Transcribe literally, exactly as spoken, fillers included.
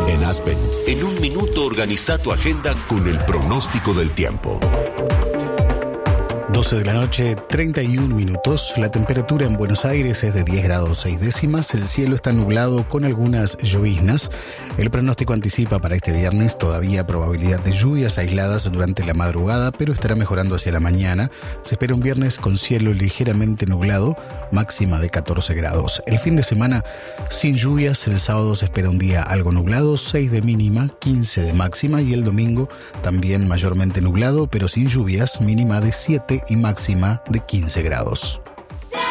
En Aspen, en un minuto organiza tu agenda con el pronóstico del tiempo. doce de la noche, treinta y un minutos. La temperatura en Buenos Aires es de diez grados seis décimas. El cielo está nublado con algunas lloviznas. El pronóstico anticipa para este viernes todavía probabilidad de lluvias aisladas durante la madrugada, pero estará mejorando hacia la mañana. Se espera un viernes con cielo ligeramente nublado, máxima de catorce grados. El fin de semana sin lluvias. El sábado se espera un día algo nublado, seis de mínima, quince de máxima, y el domingo también mayormente nublado, pero sin lluvias, mínima de siete y máxima de quince grados.